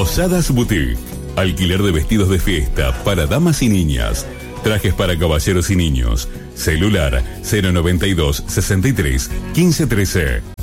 Posadas Boutique. Alquiler de vestidos de fiesta para damas y niñas. Trajes para caballeros y niños. Celular 092 63 15 13.